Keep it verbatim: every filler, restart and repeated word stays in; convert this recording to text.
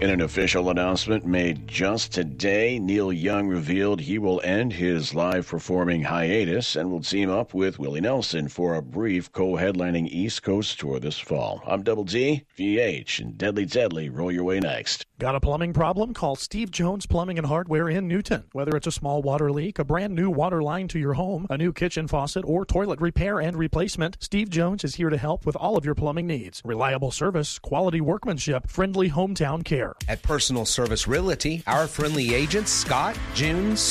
In an official announcement made just today, Neil Young revealed he will end his live performing hiatus and will team up with Willie Nelson for a brief co-headlining East Coast tour this fall. I'm Double D, V H, and Deadly Deadly. Roll your way next. Got a plumbing problem? Call Steve Jones Plumbing and Hardware in Newton. Whether it's a small water leak, a brand new water line to your home, a new kitchen faucet, or toilet repair and replacement, Steve Jones is here to help with all of your plumbing needs. Reliable service, quality workmanship, friendly hometown care. At Personal Service Realty, our friendly agents, Scott, June,